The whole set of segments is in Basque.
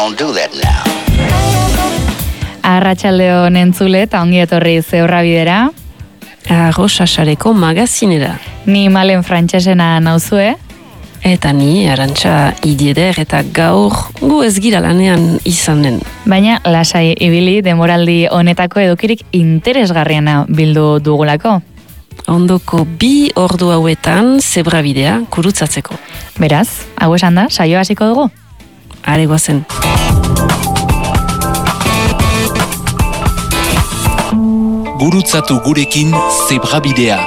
don't do that now. Arratsaldeon entzule eta ongi etorri Zebrabidera. Arrosasareko magazinera. Ni Malen Frantsesena nauzue. Eta ni Arantxa Idieder eta gaur gu ez gira lanean izanen. Baina lasai ibili denboraldi honetako edukirik interesgarriena bildu dugulako. Ondoko 2 ordu hauetan Zebrabidea kurutzatzeko. Beraz, hau esan da, saio hasiko dugu? Are goazen. Gurutzatu gurekin Zebrabidea.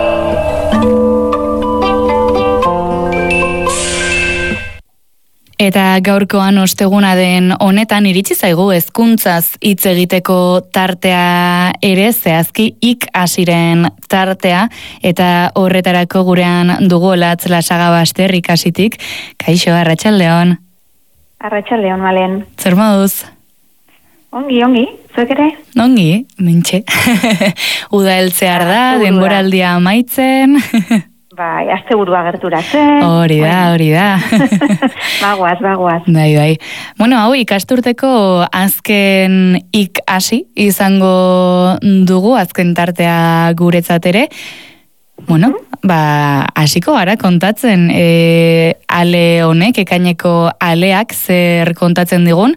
Eta gaurkoan osteguna den honetan iritsi zaigu hezkuntzaz hitz egiteko tartea ere, zehazki ikasiren tartea, eta horretarako gurean dugu Olatz Lasagabaster ikasitik. Kaixo, arratsaldeon. Arratsaldeon, Malen. Zer moduz? Ongi, zuek ere? Ongi, mintxe. Uda heltzear da, denboraldia amaitzen. Bai, asteburua gerturatzen. Hori da. Bagoaz. Bai. Bueno, hau ikasturteko azken ikasi izango dugu, azken tartea guretzat ere. Bueno, hasiko gara kontatzen, ale honek, ekaineko aleak zer kontatzen digun,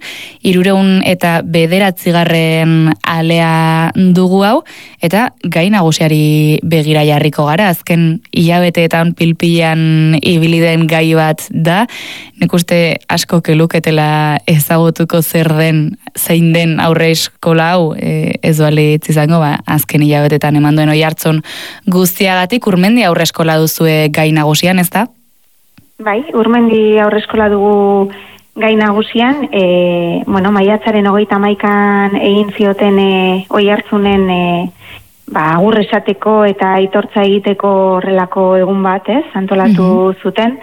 309 alea dugu hau, eta gai nagusiari begira jarriko gara, azken hilabeteetan pilpilan ibili den gai bat da, nik uste asko keluketela ezagutuko zein den aurre eskola hau, ez balitz izango, azken hilabeteetan eman duen oihartzun guztiagatik. Urmendi aurre eskola duzue gai nagusian, ez da? Bai, Urmendi aurre eskola dugu gai nagusian, maiatzaren 31an egin zioten oihartzunen agur esateko eta aitortza egiteko horrelako egun bat, antolatu zuten.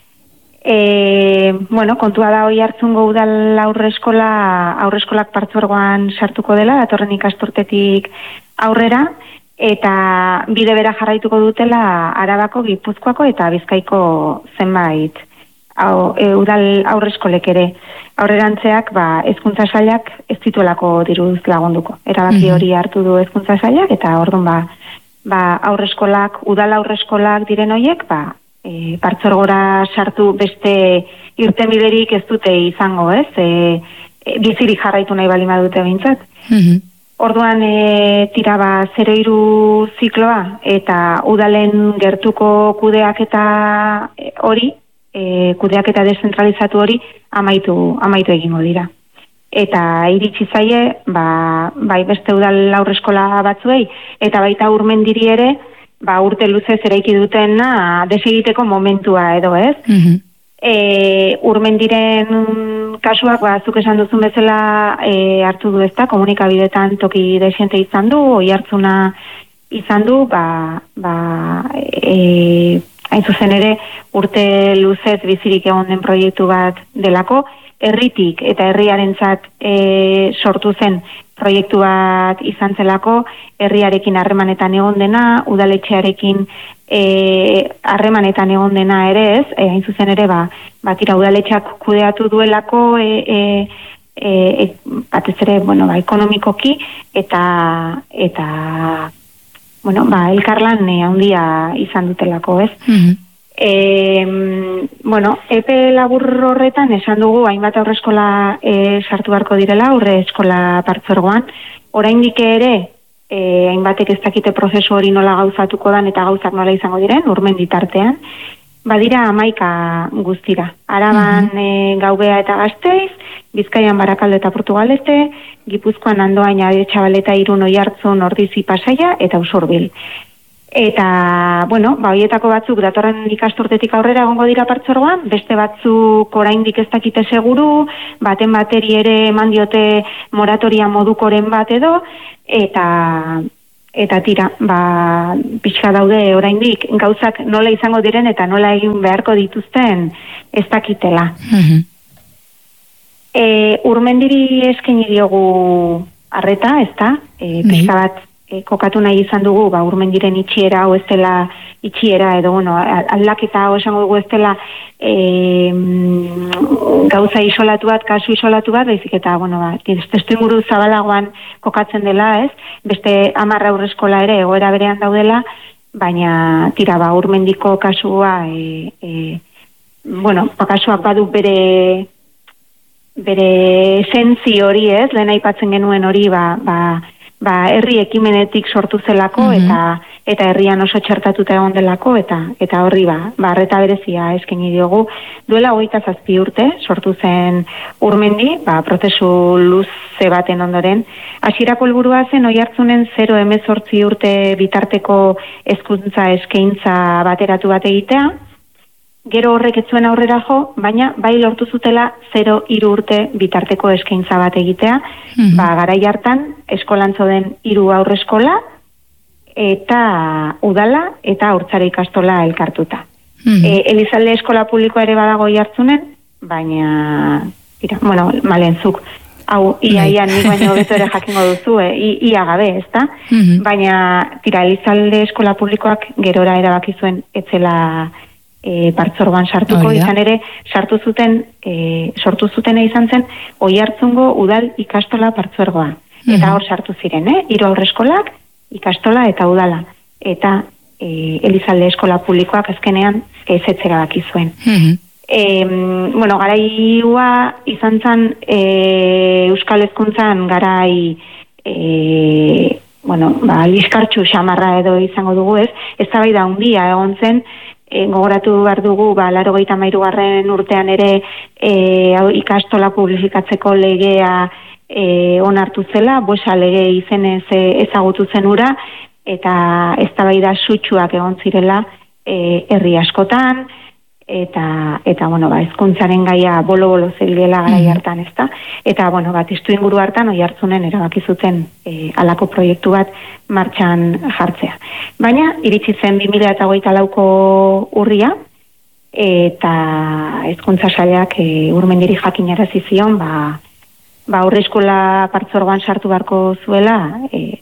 Kontua da oihartzungo udal aurreskolak partzuergoan sartuko dela, datorren ikasturtetik aurrera, eta bide bera jarraituko dutela Arabako, Gipuzkoako eta Bizkaiko zenbait udal aurreskolek ere. Aurrerantzeak hezkuntza sailak ez dituelako diruz lagunduko. Erabaki hori hartu du hezkuntza sailak, eta orduan udal aurreskolak diren horiek partzuergora sartu beste irtenbiderik ez dute izango, ez? Bizirik jarraitu nahi bali badute behintzat. Orduan tira 0-3 zikloa eta udalen gertuko kudeaketa hori, kudeaketa deszentralizatu hori amaitu egingo dira. Eta iritsi zaie, bai beste udal aurreskola batzuei, eta baita Urmendiri ere, urte luzez eraiki dutena desegiteko momentua edo, ez? Urmendiren kasuak, zuk esan duzun bezala hartu du ezta, komunikabidetan toki desiente izan du, oihartzuna izan du, hain zuzen ere urte luzez bizirik egon den proiektu bat delako, herritik eta herriarentzat sortu zen proiektu bat izan zelako, herriarekin harremanetan egon dena, udaletxearekin harremanetan egon dena ere, ez, hain zuzen ere, tira udaletxeak kudeatu duelako, batez ere, ekonomikoki, eta elkarlan handia izan dutelako, ez. Epe labur horretan esan dugu hainbat aurreskola sartu beharko direla, aurre eskola partzuergoan, oraindik ere hainbatek ez dakite prozesu hori nola gauzatuko dan eta gauzak nola izango diren, Urmendi tartean, badira 11 guztira. Araban Gaubea eta Gasteiz, Bizkaian Barakaldo eta Portugalete, Gipuzkoan Andoain, Aretxabaleta, Irun, Oiartzun, Ordizi, Pasaia eta Usurbil. Eta, horietako batzuk datorren ikasturtetik aurrera egongo dira partzuergoan, beste batzuk oraindik ez dakite seguru, baten bateri ere eman diote moratoria modukoren bat edo, eta tira, pixka daude oraindik gauzak nola izango diren eta nola egin beharko dituzten ez dakitela. Urmendiri eskaini diogu arreta, ezta? Pixka bat kokatu nahi izan dugu, Urmendiren itxiera hau ez dela itxiera edo, aldaketa hau esango dugu ez dela gauza isolatu bat, kasu isolatu bat, baizik eta, testuinguru zabalagoan kokatzen dela, ez? Beste 10 haurreskola ere egoera berean daudela, baina tira Urmendiko kasua, kasuak badu bere esentzi hori, ez? Lehen aipatzen genuen hori, herri ekimenetik sortu zelako, eta herrian oso txertatuta egon delako, eta horri arreta berezia eskaini diogu. Duela 27 urte sortu zen Urmendi, prozesu luze baten ondoren. Hasierako helburua zen Oiartzunen 0-18 urte bitarteko hezkuntza eskaintza bateratu bat egitea. Gero horrek ez zuen aurrera jo, baina bai lortu zutela 0-3 urte bitarteko eskaintza bat egitea. Garai hartan eskolantzo den 3 haurreskola eta udala eta haurtzara ikastola elkartuta. Elizalde eskola publikoa ere badago Oiartzunen, baina malenzuk hau ia nik baino beto ere jakingo duzu, ia gabe, ezta? Baina Elizalde eskola publikoak gerora erabaki zuen etzela partzuergoan sartuko, izan ere sortu zutena izan zen Oiartzungo udal ikastola partzuergoa. Eta hor sartu ziren, 3 haurreskolak, ikastola eta udala. Eta Elizalde eskola publikoak azkenean ezetzera baki zuen. Garaiua izan zen Euskal Hezkuntzan garai liskartxu xamarra edo izango dugu, ez? Eztabaida handia egon zen, gogoratu behar dugu, 93. urtean ere ikastola publifikatzeko legea onartu zela, Buesa lege izenez ezagutu zen ura, eta eztabaida sutsuak egon zirela herri askotan, eta hezkuntzaren gaia bolo-bolo zebilela garai hartan, ezta? Eta, testuinguru hartan Oiartzunen erabaki zuten halako proiektu bat martxan jartzea. Baina, iritsi zen 2024ko urria, eta hezkuntza sailak Urmendiri jakinarazi zion, haurreskola partzuergoan sartu beharko zuela,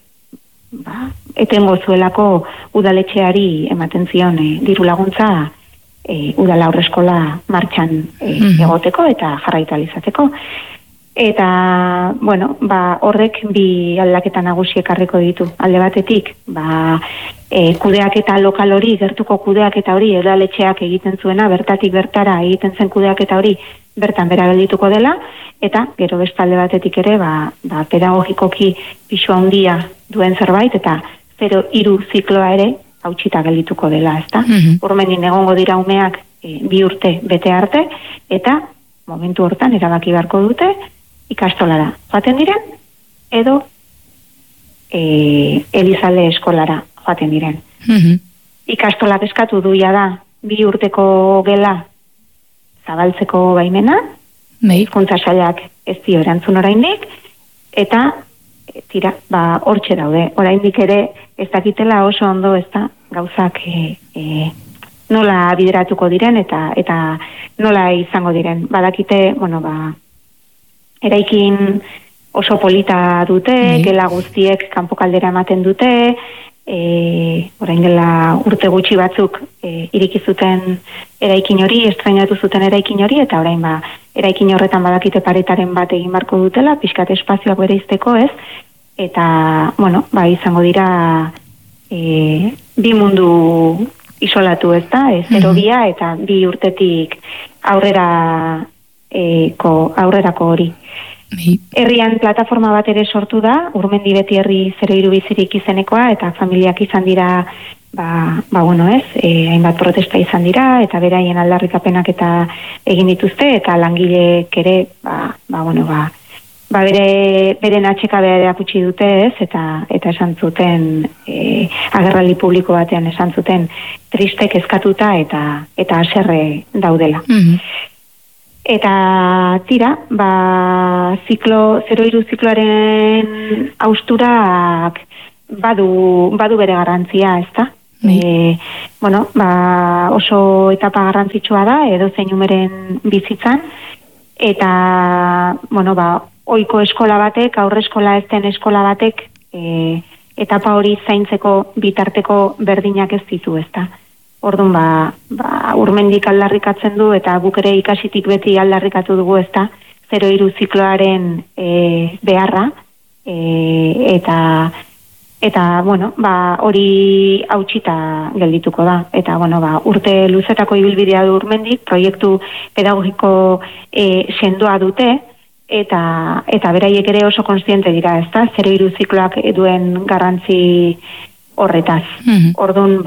etengo zuelako udaletxeari ematen zion diru laguntza udala haurreskola martxan egoteko eta jarraitu izateko. Eta, horrek bi aldaketa nagusi ekarriko ditu. Alde batetik, kudeaketa lokal hori, gertuko kudeaketa hori, udaletxeak egiten zuena, bertatik bertara egiten zen kudeaketa hori, bertan bera geldituko dela, eta gero beste alde batetik ere, pedagogikoki pisu handia duen zerbait, eta 0-3 zikloa ere hautsita geldituko dela, ezta? Urmendin egongo dira umeak 2 urte bete arte, eta momentu hortan erabaki beharko dute ikastolara joaten diren, edo Elizalde eskolara joaten diren. Ikastolak eskatu duia da 2 urteko gela zabaltzeko baimena, hezkuntza sailak ez dio erantzun oraindik, eta hortxe daude. Oraindik ere ez dakitela oso ondo, ez da, gauzak nola bideratuko diren eta nola izango diren. Badakite, eraikin oso polita dute, gela guztiek kanpokaldera ematen dute, orain dela urte gutxi batzuk ireki zuten eraikin hori, estrainatu zuten eraikin hori, eta orain eraikin horretan badakite paretaren bat egin barko dutela, pixkat espazioak bereizteko, ez? Eta, izango dira 2 mundu isolatu, ez da? 0-2 eta 2 urtetik aurrerako hori. Herrian plataforma bat ere sortu da, Urmendi beti herri 0-3 bizirik izenekoa, eta familiak izan dira, hainbat protesta izan dira, eta beraien aldarrikapenak eta egin dituzte, eta langileek ere, beren atxekabea erakutsi dute, ez, eta esan zuten, agerraldi publiko batean esan zuten, tristek kezkatuta eta haserre daudela. Eta tira, 0-3 zikloaren austurak badu bere garrantzia, ezta? Oso etapa garrantzitsua da, edo zein umeren bizitzan, eta, ohiko eskola batek, aurreskola ez den eskola batek, etapa hori zaintzeko bitarteko berdinak ez ditu, ezta? Orduan, urmendik aldarrikatzen du, eta guk ere ikasitik beti aldarrikatu dugu, ezta, 0-3 zikloaren beharra, eta bueno, hori hautsita geldituko da. Eta, bueno, urte luzetako ibilbidea du urmendik, proiektu pedagogiko sendoa dute, eta beraiek ere oso kontziente dira, ezta, 0-3 zikloak duen garrantzi horretaz. Orduan,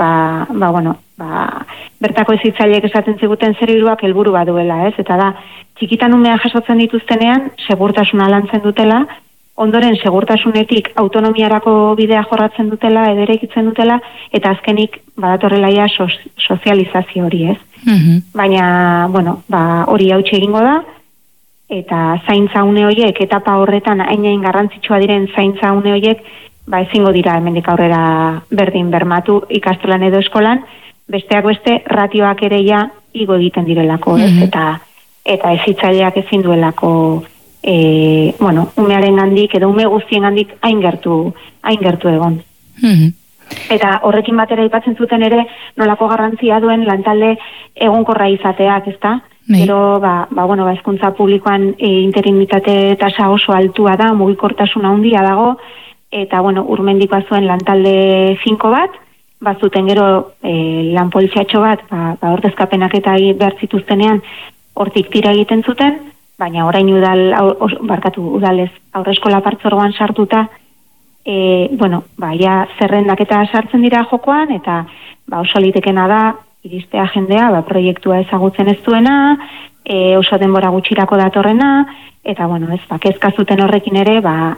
bertako hezitzaileek esaten ziguten 0-3ak helburu baduela, ez? Eta da, txikitan umea jasotzen dituztenean, segurtasuna lantzen dutela, ondoren segurtasunetik autonomiarako bidea jorratzen dutela, ederekitzen dutela, eta azkenik badatorrelaia sozializazio hori, ez? Baina, bueno, hori hautsi egingo da, eta zaintza une horiek, etapa horretan hain garrantzitsua diren zaintza une horiek, ezingo dira hemendik aurrera berdin bermatu ikastolan edo eskolan, besteak beste ratioak ere ja igo egiten direlako, ez? Eta hezitzaileak ezin duelako umearen gandik edo ume guztien gandik hain gertu egon. Eta horrekin batera aipatzen zuten ere nolako garrantzia duen lantalde egonkorra izateak, ezta? Gero, hezkuntza publikoan interinitate tasa oso altua da, mugikortasuna handia dago, eta, urmendikoa zuen lantalde finko bat, bazuten gero lanpoliziatxo bat, ordezkapenak eta behar zituztenean hortik tira egiten zuten, baina orain udalez aurreskola partzuergoan sartuta, zerrendak eta sartzen dira jokoan, eta oso litekena da, iristea jendea, proiektua ezagutzen ez duena, oso denbora gutxirako datorrena, eta, kezka zuten horrekin ere,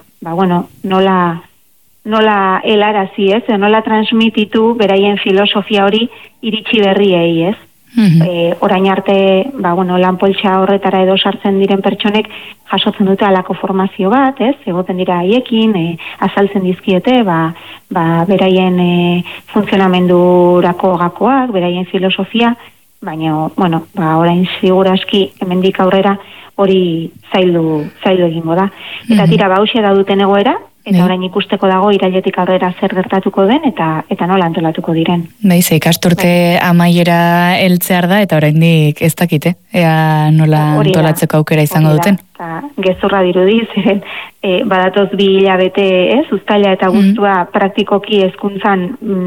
nola helarazi, ez? Nola transmititu beraien filosofia hori iritsi berriei, ez? Orain arte, lan poltsa horretara edo sartzen diren pertsonek jasotzen dute alako formazio bat, ez? Egoten dira haiekin, azaltzen dizkiete, beraien funtzionamendurako gakoak, beraien filosofia, baina, orain siguraski hemendik aurrera hori zaildu egingo da. Eta tira, hauxe da duten egoera, eta orain ikusteko dago irailetik aurrera zer gertatuko den, eta nola antolatuko diren. Ikasturte amaiera heltzear da, eta oraindik ez dakite, ea nola antolatzeko aukera izango duten. Gezurra dirudi, ziren, badatoz 2 hilabete, ez, uztaila eta guztua praktikoki hezkuntzan,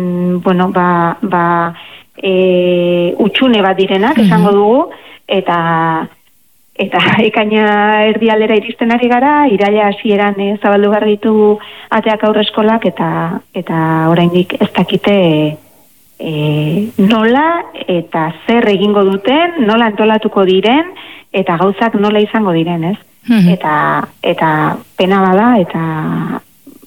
utxune bat direnak, esango dugu, eta ekaina erdialdera iristen ari gara, iraila hasieran zabaldu behar ditu ateak aurreskolak, eta oraindik ez dakite nola eta zer egingo duten, nola antolatuko diren, eta gauzak nola izango diren, ez? Eta pena bada, eta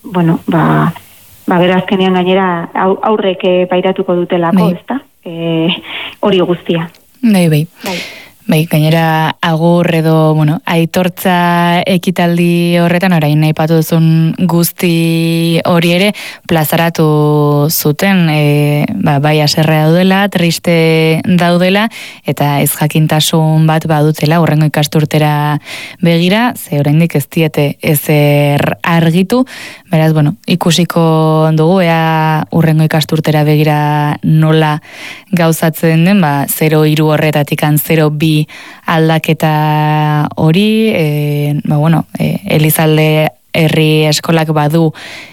gero azkenean gainera aurrek pairatuko dutelako, ezta? Hori guztia. Bai, gainera agur edo, aitortza ekitaldi horretan, orain aipatu duzun guzti hori ere, plazaratu zuten, bai aserrea daudela, triste daudela, eta ez jakintasun bat badutela, urrengo ikasturtera begira, ze oraindik ez diete ezer argitu, beraz, ikusiko dugu, ea urrengo ikasturtera begira nola gauzatzen den, 0-3 horretatik 0-2 aldaketa hori, Elizalde herri eskolak badu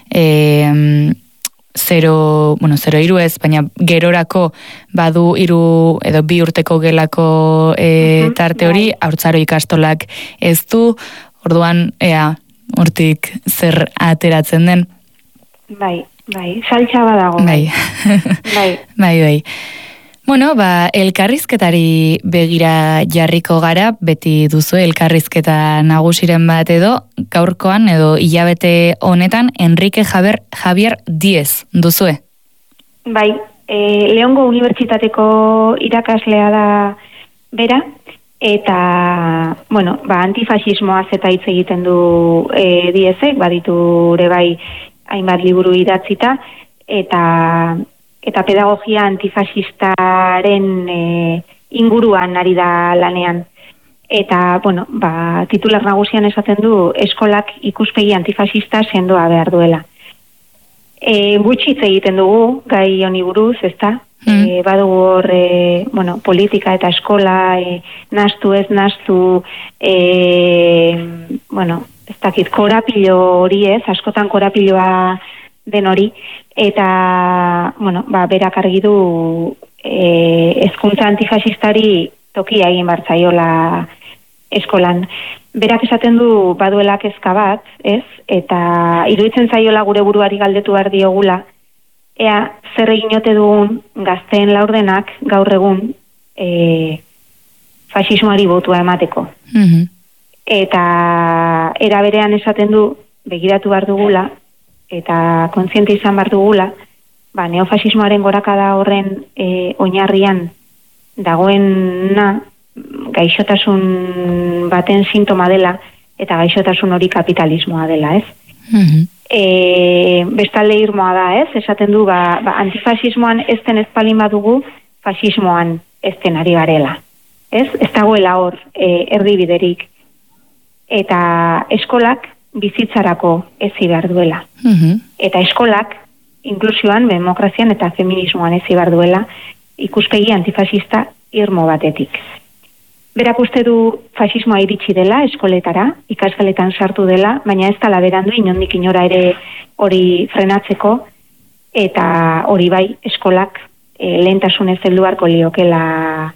0-3 ez, baina gerorako badu 3 edo 2 urteko gelako tarte hori, Haurtzaro ikastolak ez du, orduan, hortik zer ateratzen den. Bai, saltza badago. Bai. Elkarrizketari begira jarriko gara, beti duzu elkarrizketa nagusiren bat edo, gaurkoan edo hilabete honetan, Enrique Javier Diez duzue. Bai, Leongo Unibertsitateko irakaslea da bera, eta, antifasismoaz eta hitz egiten du Diezek, baditu ere bai hainbat liburu idatzita, eta pedagogia antifasistaren inguruan ari da lanean. Eta, titular nagusian esaten du eskolak ikuspegi antifasista sendoa behar duela. Gutxi hitz egiten dugu, gai honi buruz, ezta? badugu hor, politika eta eskola, nastu ez nastu, ez dakit, korapilo hori ez, askotan korapiloa den hori, eta, berak argi du hezkuntza antifasistari tokia egin bartzaiola eskolan. Berak esaten du baduela kezka bat, ez? Eta iruditzen zaiola gure buruari galdetu behar diogula, ea zer egin ote dugun gazteen laurdenak gaur egun fasismoari botua emateko. Eta era berean esaten du begiratu behar dugula eta kontziente izan behar dugula, neofasismoaren gorakada horren oinarrian dagoena gaixotasun baten sintoma dela eta gaixotasun hori kapitalismoa dela, ez? Bestalde irmoa da, ez? Esaten du, antifasismoan ezten ezpalin badugu, fasismoan ezten ari garela. Ez dagoela hor erdibiderik. Eta eskolak bizitzarako ezi behar duela. Eta eskolak inklusioan, demokrazian eta feminismoan ezi behar duela ikuspegi antifasista irmo batetik. Berak uste du fasismoa iritsi dela eskoletara, ikasgeletan sartu dela, baina ez dela berandu inondik inora ere hori frenatzeko, eta hori bai eskolak lehentasunez heldu beharko liokela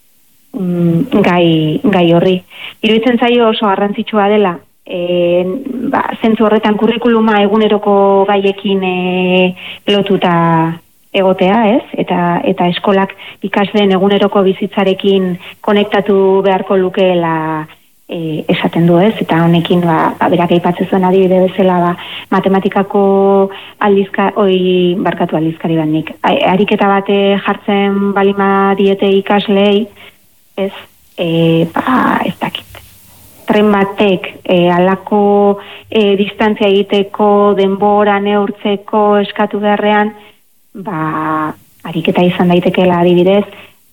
gai horri. Iruditzen zaio oso garrantzitsua dela, zentzu horretan kurrikuluma eguneroko gaiekin lotuta egotea, ez? Eta eskolak ikasleen eguneroko bizitzarekin konektatu beharko lukeela esaten du, ez? Eta honekin, berak aipatzen zuen adibide bezala, matematikako aldizkari banik. Ariketa bate jartzen balima diete ikaslei, ez? Ez dakit. Tren batek alako distantzia egiteko, denbora neurtzeko eskatu beharrean, ariketa izan daitekeela adibidez,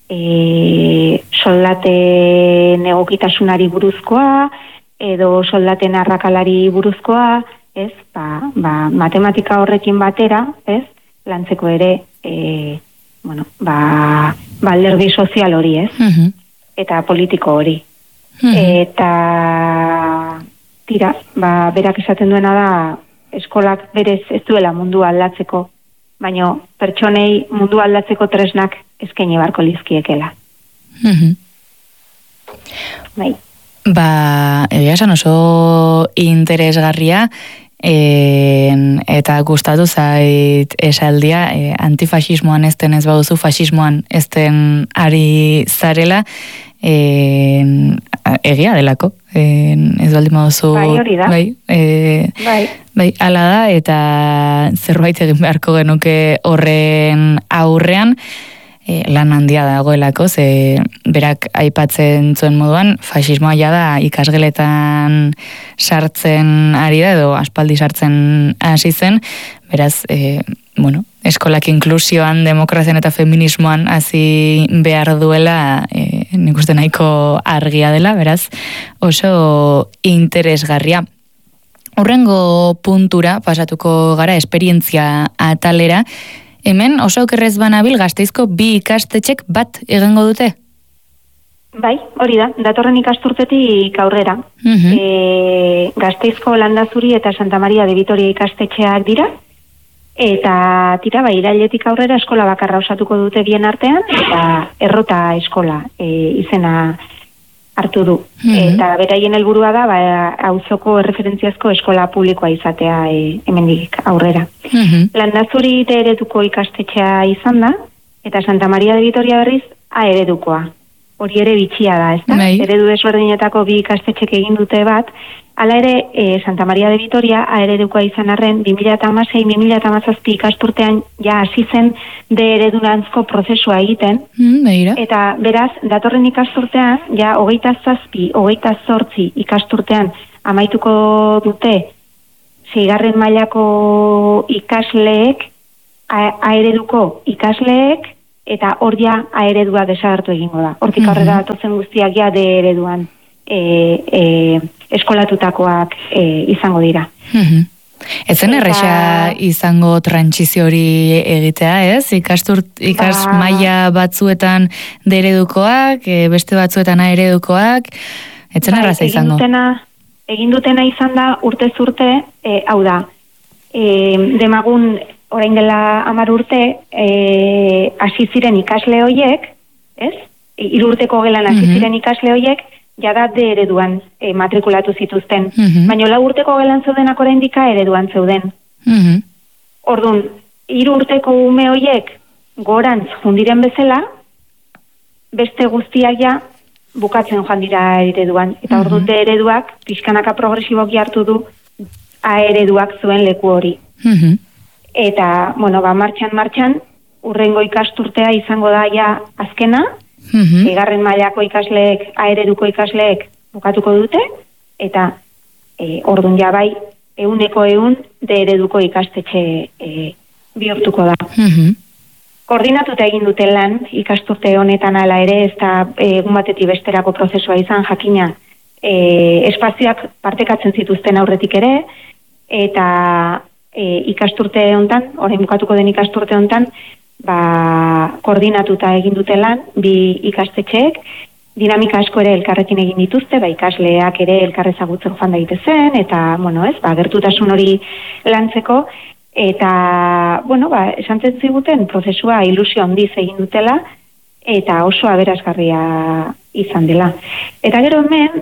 soldaten egokitasunari buruzkoa, edo soldaten arrakalari buruzkoa, ez? Matematika horrekin batera, ez? Lantzeko ere, alderdi sozial hori, ez? Eta politiko hori. Eta berak esaten duena da, eskolak berez ez duela mundua aldatzeko, baina pertsonei mundu aldatzeko tresnak eskaini beharko lizkiekela. Bai. Egia esan oso interesgarria, eta gustatu zait esaldia, antifasismoan ezten ez baduzu, fasismoan ezten ari zarela, egia delako, ez baldin baduzu. Bai, hori da. Bai, ala da, eta zerbait egin beharko genuke horren aurrean, lan handia dagoelako, ze berak aipatzen zuen moduan, fasismoa ja da ikasgeletan sartzen ari da, edo aspaldi sartzen hasi zen, beraz, eskolak inklusioan, demokrazian eta feminismoan hasi behar duela, nik uste nahiko argia dela, beraz, oso interesgarria. Horrengo puntura pasatuko gara esperientzia atalera, hemen oso okerrez banabil Gasteizko 2 ikastetxek bat egingo dute? Bai, hori da, datorren ikasturtetik aurrera. Gasteizko Landazuri eta Santa Maria de Vitoria ikastetxeak dira, eta irailetik aurrera eskola bakarra osatuko dute bien artean, eta Errota eskola izena hartu du. Eta beraien helburua da, auzoko erreferentziazko eskola publikoa izatea hemendik aurrera. Landazuri ereduko ikastetxea izan da, eta Santa Maria de Vitoria berriz A eredukoa. Hori ere bitxia da, ez da? Eredu desberdinetako 2 ikastetxek egin dute bat, hala ere Santa Maria de Vitoria A eredukoa izan arren 2016-2017 ikasturtean ja hasi zen D eredurantzko prozesua egiten, eta beraz, datorren ikasturtean, ja 27-28 ikasturtean amaituko dute 6. mailako ikasleek, A ereduko ikasleek, eta hor ja A eredua desagertu egingo da. Hortik aurrera datozen guztiak ja D ereduan eskolatutakoak izango dira. Ezen erresa izango trantsizio hori egitea, ez? Ikas maila batzuetan D-eredukoak, beste batzuetan A-eredukoak, etzen erraza izango. Egin dutena izan da urtez urte, hau da, demagun orain dela 10 urte, hasi ziren ikasle hoiek, ez? 3 urteko gelan hasi ziren ikasle hoiek, jada D ereduan matrikulatu zituzten. Baina 4 urteko gelan zeudenak oraindik A ereduan zeuden. Orduan, 3 urteko ume hoiek gorantz jundiren bezala, beste guztiak ja bukatzen joan dira ereduan. Eta orduan D ereduak pixkanaka progresiboki hartu du A ereduak zuen leku hori. Eta, bueno, martxan, urrengo ikasturtea izango da ja azkena, Bigarren mailako ikasleek, A ereduko ikasleek bukatuko dute, eta orduan ja bai, 100% D ereduko ikastetxe bihurtuko da. Koordinatuta egin dute lan, ikasturte honetan ala ere, ez da egun batetik besterako prozesua izan, jakina espazioak partekatzen zituzten aurretik ere, eta ikasturte hontan, orain bukatuko den ikasturte hontan, koordinatuta egin dute lan, bi ikastetxeek, dinamika asko ere elkarrekin egin dituzte, ikasleak ere elkarrezagutzen joan daitezen, eta, bueno, ez, gertutasun hori lantzeko, eta, bueno, esan ziguten prozesua ilusio handiz egin dutela, eta oso aberasgarria izan dela. Eta gero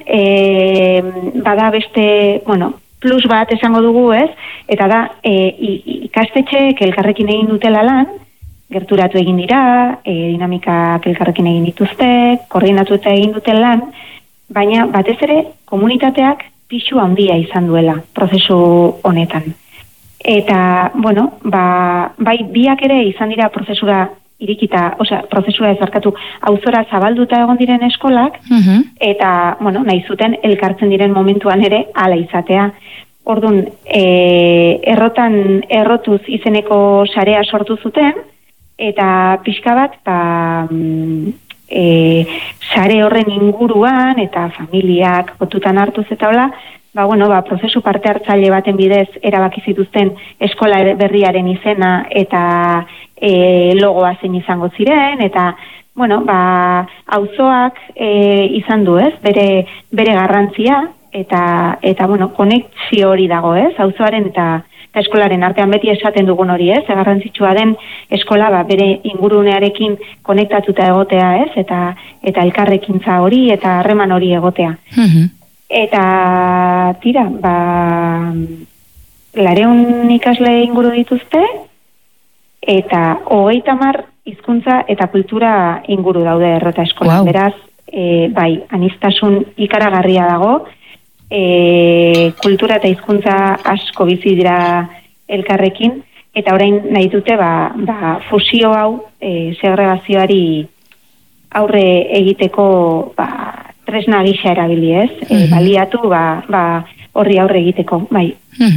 hemen, bada beste, bueno, plus bat esango dugu, ez, eta da, ikastetxeek elkarrekin egin dutela lan, gerturatu egin dira, dinamikak elkarrekin egin dituzte, koordinatu eta egin duten lan, baina batez ere komunitateak pisu handia izan duela prozesu honetan. Eta, bueno, bai biak ere izan dira prozesura irikita, prozesura ezarkatu auzora zabalduta egon diren eskolak, eta, bueno, nahi zuten elkartzen diren momentuan ere hala izatea. Orduan, errotuz izeneko sarea sortu zuten, eta pixka bat, sare horren inguruan, eta familiak botutan hartuz eta hola, prozesu parte hartzaile baten bidez erabaki zituzten eskola berriaren izena eta logoa zein izango ziren, eta, auzoak izan du, ez, bere garrantzia, eta konexio hori dago, ez, auzoaren eta eskolaren artean beti esaten dugun hori, ez, garrantzitsua den eskola bere ingurunearekin konektatuta egotea, ez, eta elkarrekintza hori eta harreman hori egotea. Eta tira, 200 ikasle inguru dituzte, eta 30 hizkuntza eta kultura inguru daude Errota eskolan. Wow. Beraz, anistasun ikaragarria dago, kultura eta hizkuntza asko bizi dira elkarrekin, eta orain nahi dute fusio hau segregazioari aurre egiteko tresna gisa erabili, ez? Baliatu horri aurre egiteko, bai.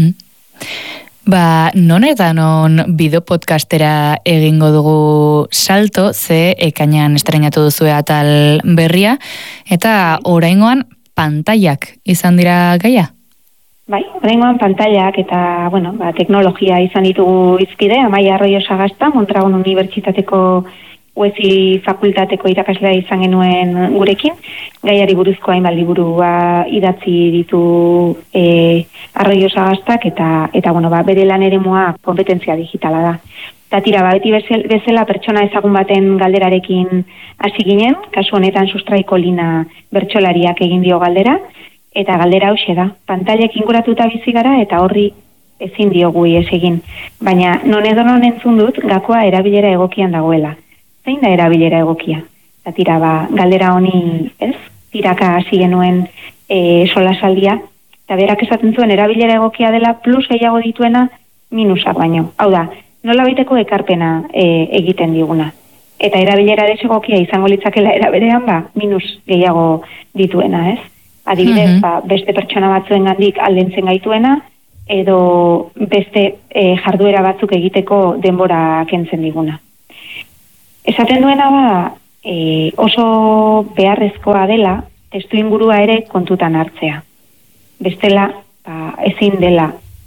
Non eta non bideo podcastera egingo dugu salto, ze ekainean estrenatu duzue atal berria, eta oraingoan pantailak izan dira gaia? Bai, oraingoan pantailak eta, teknologia izan ditugu izkide, Amaia Arroyo Sagasta, Mondragon Unibertsitateko UESI fakultateko irakaslea izan genuen gurekin, gaiari buruzko hainbat liburua idatzi ditu Arroyo Sagastak, eta bere lan eremua kompetentzia digitala da. Eta tira, beti bezala pertsona ezagun baten galderarekin hasi ginen, kasu honetan Sustraiko Lina bertsolariak egin dio galdera, eta galdera hauxe da, pantailek inguratuta bizi gara eta horri ezin diogu ihes egin. Baina non edonon entzun dut, gakoa erabilera egokian dagoela. Zein da erabilera egokia? Eta tira, galdera honi, ez? Tiraka hasi genuen solasaldia, eta berak esaten zuen erabilera egokia dela plus gehiago dituena minusak baino. Hau da, nola baiteko ekarpena egiten diguna. Eta erabilera desegokia izango litzakela eraberean, minus gehiago dituena, ez? Adibidez, beste pertsona batzuen gandik aldentzen gaituena, edo beste jarduera batzuk egiteko denbora kentzen diguna. Esaten duena oso beharrezkoa dela testu ingurua ere kontutan hartzea. Bestela, ezin dela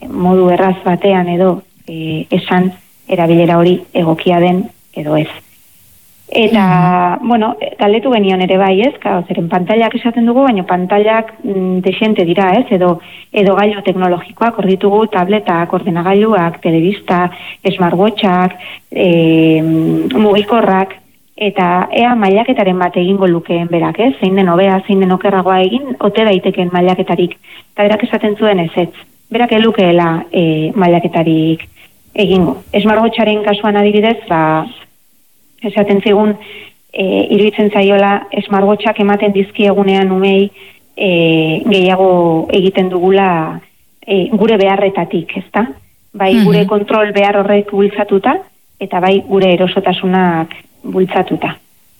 modu erraz batean edo esan erabilera hori egokia den edo ez. Eta, bueno, galdetu genion ere bai, ez? Zeren pantailak esaten dugu, baina pantailak desente dira, ez? Edo gailu teknologikoak, hor ditugu tabletak, ordenagailuak, telebista, smartwatchak, mugikorrak, eta ea mailaketaren bat egingo lukeen berak, ez? Zein den hobea, zein den okerragoa egin, ote daiteken mailaketarik. Eta berak esaten zuen ez. Berak elukeela mailaketarik egingo. Smartwatcharen kasuan adibidez, esaten zigun, iruditzen zaiola smartwatchak ematen dizkiegunean umei gehiago egiten dugula gure beharretatik, ezta? Bai gure kontrol behar horrek bultzatuta, eta bai gure erosotasunak bultzatuta.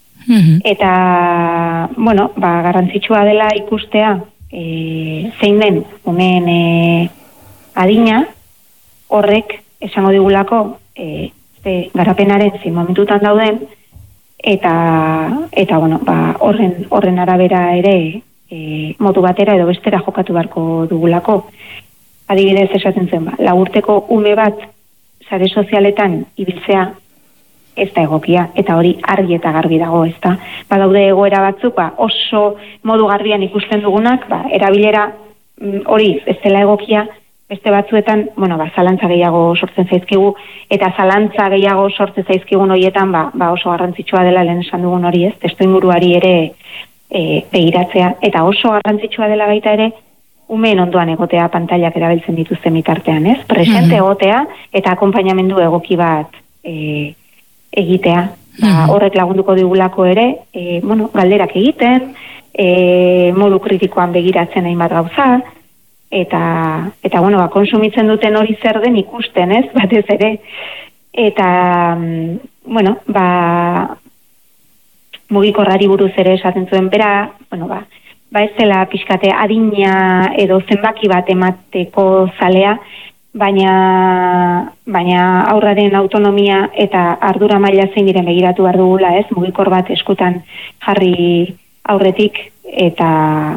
Eta, bueno, garrantzitsua dela ikustea zein den umeen adina, horrek esango digulako garapenaren zein momentutan dauden, eta bueno, horren arabera ere modu batera edo bestera jokatu beharko dugulako. Adibidez esaten zen, 4 urteko ume bat sare sozialetan ibiltzea ez da egokia, eta hori argi eta garbi dago, ez da. Badaude egoera batzuk, oso modu garbian ikusten dugunak, erabilera hori ez dela egokia, beste batzuetan, zalantza gehiago sortzen zaizkigu, eta zalantza gehiago sortzen zaizkigun horietan, oso garrantzitsua dela lehen esan dugun hori, ez? Testuinguruari ere begiratzea, eta oso garrantzitsua dela baita ere, umeen ondoan egotea pantailak erabiltzen dituzten bitartean, ez? Presente egotea, eta akonpainamendu egoki bat egitea. Horrek lagunduko digulako ere, galderak egiten, modu kritikoan begiratzen hainbat gauza, eta konsumitzen duten hori zer den ikusten, ez, batez ere. Eta, mugikorrari buruz ere esaten zuen bera, ez dela pixkate adina edo zenbaki bat emateko zalea, baina aurraren autonomia eta ardura maila zein diren begiratu behar dugula, ez, mugikor bat eskutan jarri aurretik, eta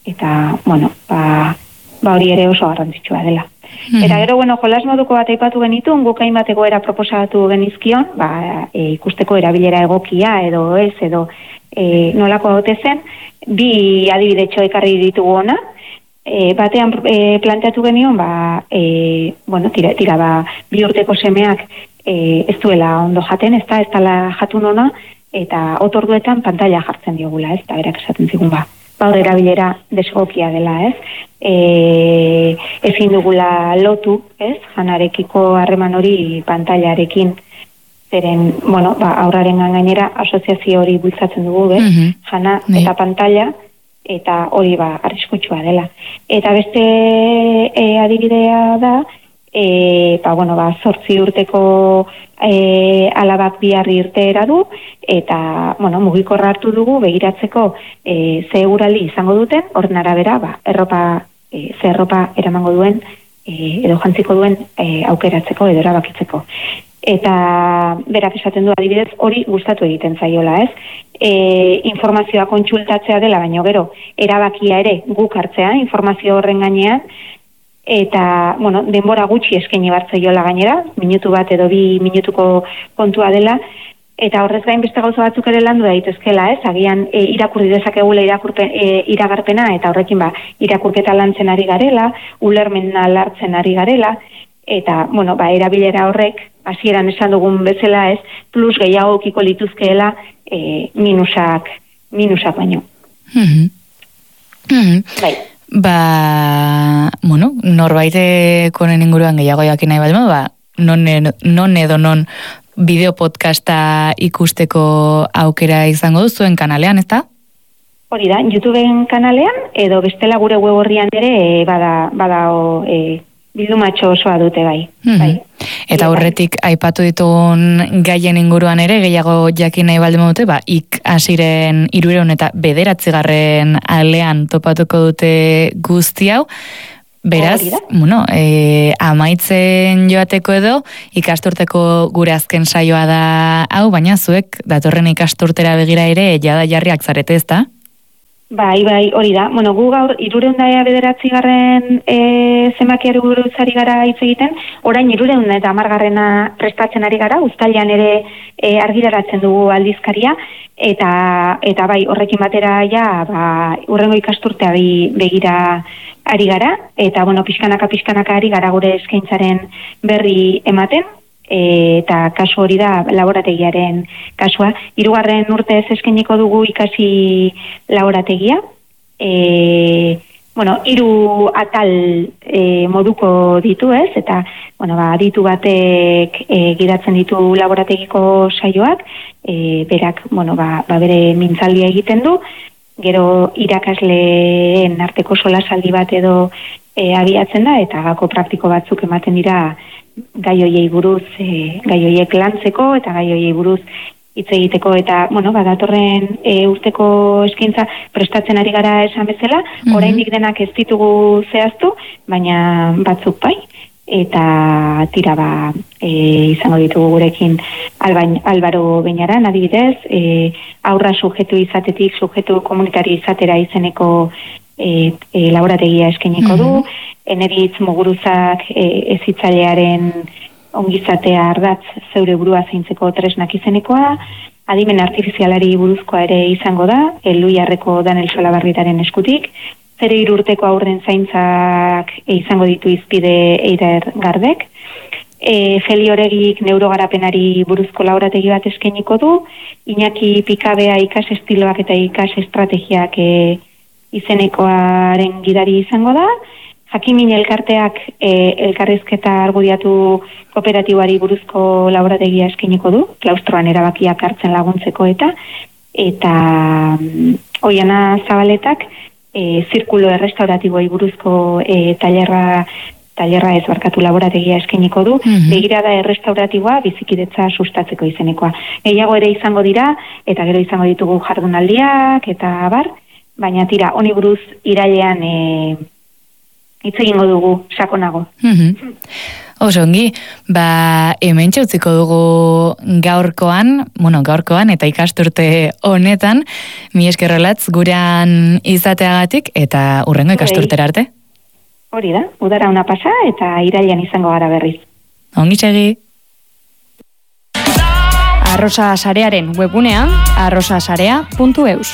hori ere oso garrantzitsua dela. Eta gero, jolas moduko bat aipatu genitu, guk hainbat egoera proposatu genizkion, ikusteko erabilera egokia edo ez, edo nolako haute zen, 2 adibidetxo ekarri ditugu ona, batean planteatu genion, tira, 2 urteko semeak ez duela ondo jaten, ez dela jatun ona, eta otorduetan pantalla jartzen diogula, ez da, berak esaten zigun hor erabilera desegokia dela, ez? Ezin dugula lotu, ez? Janarekiko harreman hori pantailarekin, zeren, aurraren gainera asoziazio hori bultzatzen dugu, ez? Jana eta pantalla, eta hori arriskutsua dela. Eta beste adibidea da, 8 urteko alabak 2 irteera du, eta, mugikorra hartu dugu, begiratzeko ze eguraldi izango duten, horren arabera, ze erropa eramango duen, edo jantziko duen aukeratzeko, edo erabakitzeko. Eta berak esaten du adibidez, hori gustatu egiten zaiola, ez? Informazioa kontsultatzea dela, baino gero, erabakia ere guk hartzea, informazio horren gainean, eta, denbora gutxi eskaini bartzaiola gainera, minutu bat edo 2 minutuko kontua dela, eta horrez gain beste gauza batzuk ere landu daitezkela, ez? Agian irakurri dezakegula iragarpena, eta horrekin irakurketa lantzen ari garela, ulermena lartzen ari garela, eta, erabilera horrek, hasieran esan dugun bezala, ez, plus gehiago ukiko lituzkeela minusak baino. Bai. Norbait konen inguruan gehiago jakin nahi bat, non edo non bideo podcasta ikusteko aukera izango duzuen kanalean, ez da? Hori da, YouTubeen kanalean, edo bestela gure web horrian ere bada bildumatxo osoa dute bai. Eta horretik aipatu ditugun gaien inguruan ere, gehiago jakin nahi baldin dute, ik hasiren 309. alean topatuko dute guzti hau. Beraz, amaitzen joateko edo, ikasturteko gure azken saioa da hau, baina zuek datorren ikasturtera begira ere jada jarriak zarete, ez da? Bai, hori da. Bueno, gu gaur 309 zenbakiari buruz ari gara hitz egiten, orain 310 prestatzen ari gara, uztailean ere argitaratzen dugu aldizkaria, eta bai, horrekin batera hurrengo ikasturtea begira ari gara, eta bueno, pixkanaka ari gara gure eskaintzaren berri ematen, eta kasu hori da laborategiaren kasua. 3. urtez eskainiko dugu ikasi laborategia. 3 atal moduko ditu, ez? Eta, aditu batek gidatzen ditu laborategiko saioak, berak, bere mintzaldia egiten du, gero irakasleen arteko solasaldi bat edo abiatzen da, eta gako praktiko batzuk ematen dira gai hoiei buruz, gai hoiek lantzeko eta gai hoiei buruz hitz egiteko, eta datorren urteko eskaintza prestatzen ari gara esan bezala, oraindik denak ez ditugu zehaztu, baina batzuk bai, eta tira izango ditugu gurekin Albaro Beñaran, adibidez, aurra subjektu izatetik subjektu komunitario izatera izeneko laborategia eskainiko du, Eneritz Muguruzak hezitzailearen ongizatea ardatz zeure burua zeintzeko tresnak izenekoa, adimen artifizialari buruzkoa ere izango da, Elluiarreko Danel Solabarritaren eskutik, 0 urteko aurren zaintzak izango ditu izpide Eider Gardek, Feli Oregik neurogarapenari buruzko laborategi bat eskainiko du, Iñaki Pikabea ikas estiloak eta ikas estrategiak izenekoaren gidari izango da, Jakimin elkarteak elkarrizketa argudiatu kooperatiboari buruzko laborategia eskainiko du, klaustroan erabakiak hartzen laguntzeko eta Oiana Zabaletak zirkulo errestauratiboei buruzko tailerra ez barkatu laborategia eskainiko du, begirada errestauratiboa bizikidetza sustatzeko izenekoa. Gehiago ere izango dira, eta gero izango ditugu jardunaldiak, eta baina tira, honi buruz irailean hitz egingo dugu, sakonago. Oso ongi, hemen txautziko dugu gaurkoan eta ikasturte honetan, mi eskerrolatz gurean izateagatik eta hurrengo ikasturtera arte. Hori da, udara una pasa eta irailean izango gara berriz. Ongi segi. Arrosa Sarearen webunean arrosasarea.eus.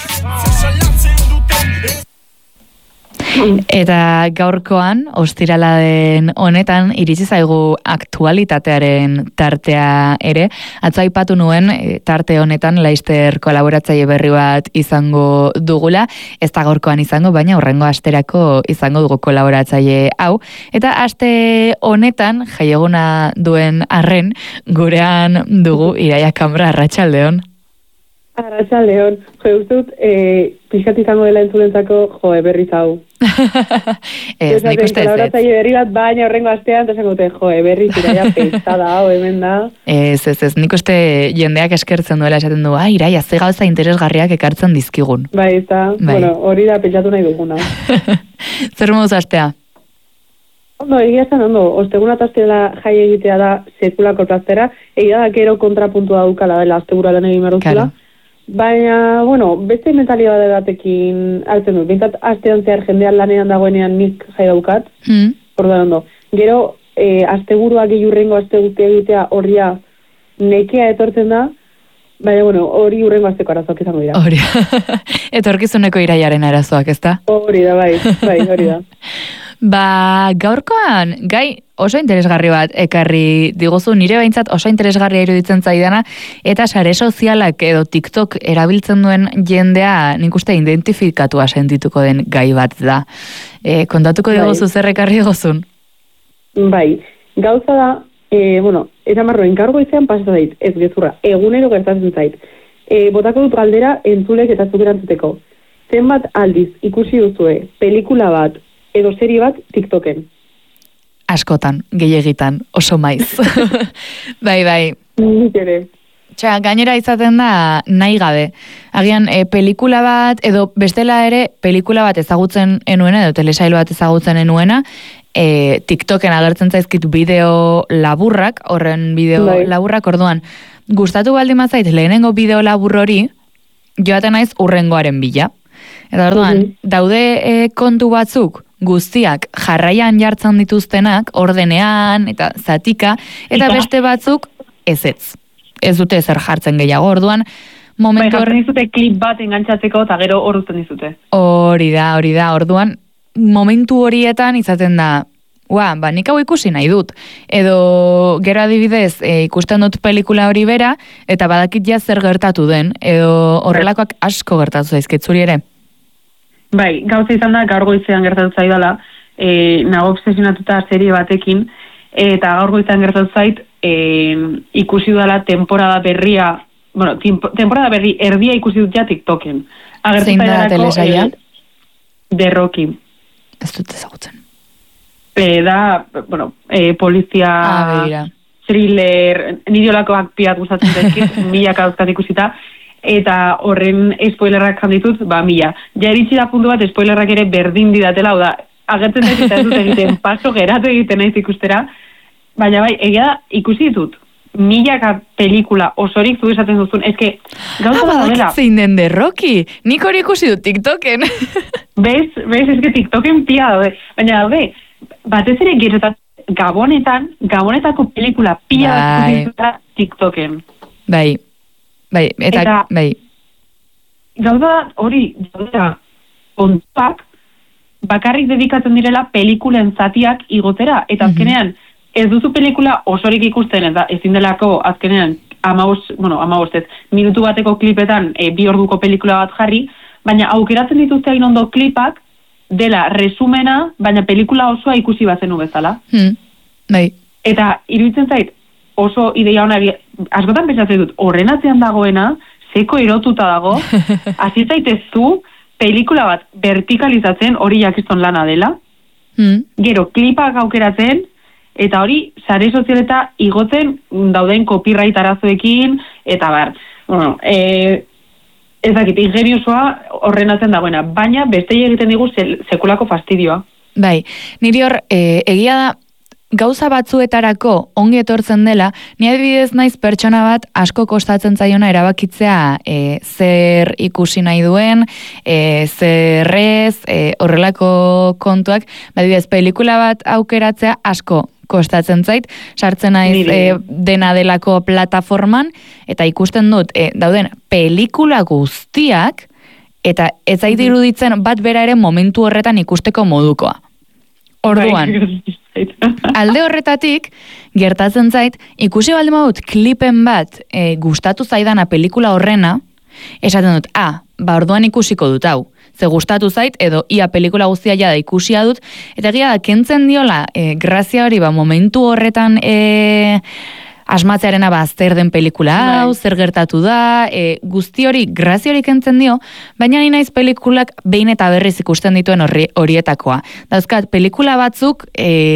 Eta gaurkoan, ostirala den honetan, iritsi zaigu aktualitatearen tartea ere. Atzo aipatu nuen, tarte honetan, Laster kolaboratzaile berri bat izango dugula. Ez da gaurkoan izango, baina hurrengo asterako izango dugu kolaboratzaile hau. Eta aste honetan, jaieguna duen arren, gurean dugu Iraia Kambra, arratsaldeon. Arratsaldeon, uste dut, pixkat izango dela entzulentzako, berriz hau. Ez, nik uste ez. Kolaboratzaile berri bat, baina horrengo astean, eta esango dute, berriz Iraia pesada hau, hemen da. Ez, nik uste jendeak eskertzen duela esaten du, Iraia, ze gauza interesgarriak ekartzen dizkigun. Bai, ez da, hori da pentsatu nahi duguna. Zer moduz astea? Ondo, egia esan ondo, osteguna eta astela jai egitea da sekulako plaztera, egia da gero kontrapuntua daukala dela astegura lan egin meruzula. Baina, beste mentalidade batekin hartzen dut. Bintzat, astean zehar jendean lanean dagoenean nik jai daukat. Orduan ondo. Gero, asteburua gehiurrengo astegute egitea horria nekea etortzen da, baina, hori urrengo asteko arazoak izango dira. Hori, etorkizuneko Iraiaren arazoak, ezta? Hori da, bai, hori da. Gaurkoan, gai oso interesgarri bat ekarri diguzu, nire behintzat oso interesgarria iruditzen zaidana, eta sare sozialak edo TikTok erabiltzen duen jendea nik uste identifikatua sentituko den gai bat da. Kontatuko diguzu zer ekarri diguzun? Bai, gauza da, eramarro, enkargo izan pasatu zait, ez gezurra, egunero gertatzen zait. Botako dut galdera entzulek eta zuk erantzuteko. Zenbat aldiz ikusi duzue pelikula bat edo serie bat TikToken? Askotan, gehiegitan, oso maiz. Bai. Nik ere. Gainera izaten da nahi gabe. Agian, pelikula bat, edo bestela ere, pelikula bat ezagutzen enuena, edo telesail bat ezagutzen enuena, TikToken agertzen zaizkit bideo laburrak, horren bideo laburrak, orduan, gustatu baldin mazait lehenengo bideo labur hori, joaten naiz urrengoaren bila. Eta orduan, daude kontu batzuk, guztiak jarraian jartzen dituztenak, ordenean eta zatika, eta beste batzuk ezetz. Ez dute ezer jartzen gehiago, orduan, momentu jartzen dizute klip bat engantzatzeko eta gero hor uzten dizute. Hori da, orduan, momentu horietan izaten da, nik hau ikusi nahi dut. Edo, gero adibidez, ikusten dut pelikula hori bera, eta badakit ja zer gertatu den, edo horrelakoak asko gertatu zaizkit zuri ere. Bai, gauza izan da, gaur goizean gertatu zaidala, nago obsesionatuta serie batekin, eta gaur goizean gertatu zait, ikusi dudala temporada berria, temporada berri erdia ikusi dut ja TikToken. Zein da telesaia? The Rocky. Ez dut ezagutzen. Polizia, thriller, nidiolakoak piat gustatzen daizkit, milaka dauzkat ikusita, eta horren spoilerrak janditut, 1000. Ja eritsi da puntu bat, spoilerrak ere berdin didatela, hau da, agertzen dut eta ez dut egiten, paso geratu egiten naiz ikustera, baina bai, egia da, ikusi ditut, milaka pelikula osorik zu esaten duzun, eske, gauza da dela. Zein den The Rocky, nik hori ikusi dut TikToken. Bez, eske TikToken pia daude, baina daude, batez ere Gabonetako pelikula pia dut TikToken. Bai, eta gauza hori kontuak bakarrik dedikatzen direla pelikulen zatiak igotera, eta azkenean ez duzu pelikula osorik ikusten, eta ezin delako azkenean 15 minutu bateko klipetan 2 orduko pelikula bat jarri, baina aukeratzen dituzte hain ondo klipak dela resumena, baina pelikula osoa ikusi bazenu bezala. Bai. Eta iruditzen zait, oso ideia hona, askotan pentsatzen dut, horren atzean dagoena, zeko erotuta dago, hasi zaitezu pelikula bat vertikalizatzen, hori jakizton lana dela, gero klipak aukeratzen, eta hori sare sozialeta igotzen dauden copyright arazoekin, eta ez dakit, ingeniosoa horren atzean dagoena, baina bestei egiten digu sekulako fastidioa. Bai, niri hor, egia da, gauza batzuetarako ongi etortzen dela, ni adibidez naiz pertsona bat asko kostatzen zaiona erabakitzea zer ikusi nahi duen, zer ez, horrelako kontuak, adibidez pelikula bat aukeratzea asko kostatzen zait, sartzen naiz dena delako plataforman, eta ikusten dut, dauden pelikula guztiak, eta ez zait iruditzen bat bera ere momentu horretan ikusteko modukoa. Orduan, alde horretatik, gertatzen zait, ikusi baldin badut klipen bat gustatu zaidana pelikula horrena, esaten dut, orduan ikusiko dut hau. Ze gustatu zait, edo ia pelikula guztia jada ikusia dut, eta egia da, kentzen diola, grazia hori, momentu horretan asmatzearena zer den pelikula hau, zer gertatu da, guzti hori, grazia hori kentzen dio, baina ni naiz pelikulak behin eta berriz ikusten dituen horietakoa. Dauzkat, pelikula batzuk,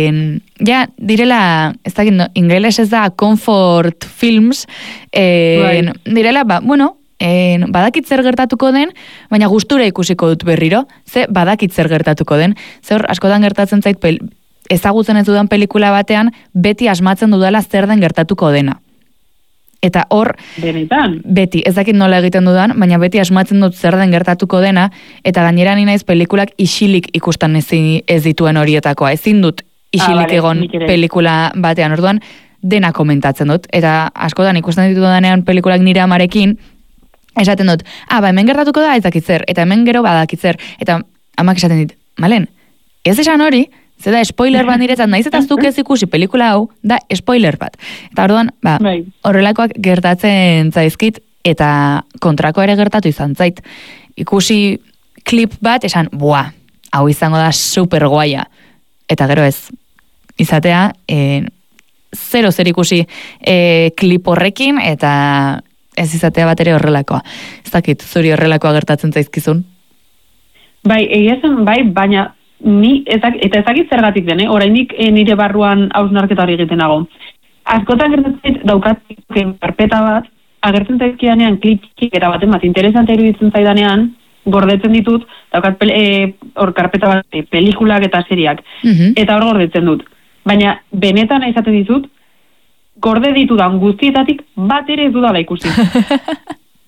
direla, ez dakit, ingeles ez da, comfort films, direla, badakit zer gertatuko den, baina gustura ikusiko dut berriro, ze badakit zer gertatuko den, zer askotan gertatzen zait ezagutzen ez dudan pelikula batean, beti asmatzen dudala zer den gertatuko dena. Eta hor, beti, ez dakit nola egiten dudan, baina beti asmatzen dut zer den gertatuko dena, eta gainera ni naiz pelikulak isilik ikusten ez dituen horietakoa. Ezin dut isilik egon pelikula batean, orduan dena komentatzen dut. Eta askotan ikusten ditu danean pelikulak nire amarekin, esaten dut, hemen gertatuko da ez dakit zer, eta hemen gero badakit zer, eta amak esaten dit, Malen, ez esan hori, ze da spoiler bat niretzat, naiz eta zuk ez ikusi pelikula hau, da spoiler bat. Eta orduan, horrelakoak gertatzen zaizkit, eta kontrako ere gertatu izan zait. Ikusi klip bat, esan, hau izango da super guaia. Eta gero ez, izatea, zero zer ikusi klip horrekin, eta ez izatea bat ere horrelakoa. Ez dakit, zuri horrelakoa gertatzen zaizkizun? Bai, egia zen, baina eta ezakit zergatik den, oraindik nire barruan hausnarketa hori egiten nago. Askotan gertatzen daukat karpeta bat, agertzen zaizkidanean klik eta baten bat interesante iruditzen zaidanean, gordetzen ditut, daukat hor karpeta bat pelikulak eta seriak, eta hor gordetzen dut. Baina benetan izaten ditut, gorde ditudan guztietatik bat ere ez dudala ikusi.